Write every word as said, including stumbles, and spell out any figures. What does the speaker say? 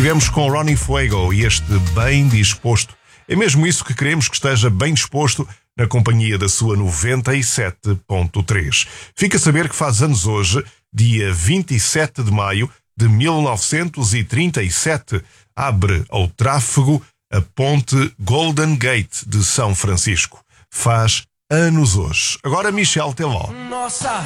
Estivemos com Ronnie Fuego e este bem disposto. É mesmo isso que queremos, que esteja bem disposto na companhia da sua noventa e sete ponto três. Fica a saber que faz anos hoje, dia vinte e sete de maio de mil novecentos e trinta e sete. Abre ao tráfego a ponte Golden Gate de São Francisco. Faz anos hoje. Agora Michel Teló. Nossa!